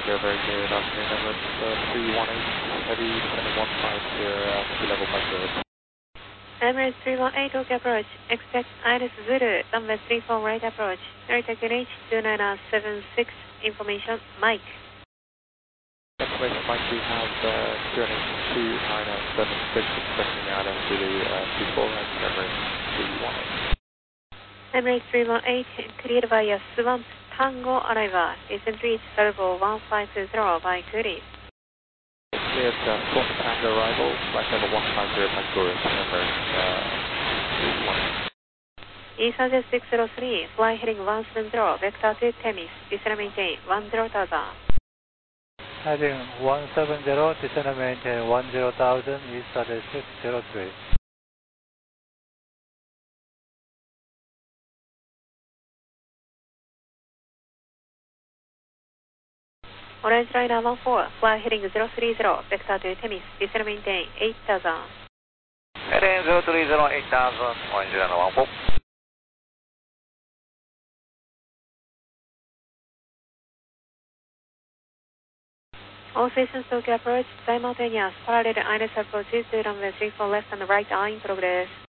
Tokyo, very good afternoon, Emirates 318, heavy descending 150, sea level 50. Emirates 318 Tokyo approach, expect Iris Zulu, runway 34 right approach, Narita QNH 2976, information, Mike. Information, Mike, we have QNH 2976 expecting Iris Zulu 24 right, Emirates 318. Emirates 318, cleared via Swamp Tango arrival, descent reach Salvo 1520 by Kuri. Cleared Swamp Tango arrival, flight level 150 by Kuri, Emirates 318. ESA 603, fly heading 170, vector to Temis, descend maintain 10,000. Heading 170, descend maintain 10,000, ESA 603. Orange Liner 14, fly heading 030, vector to Temis, descend maintain 8,000. Heading 030, 8,000, Orange Liner 14. All stations Tokyo approach, simultaneous, parallel INS approaches to runway 34 left and right are in progress.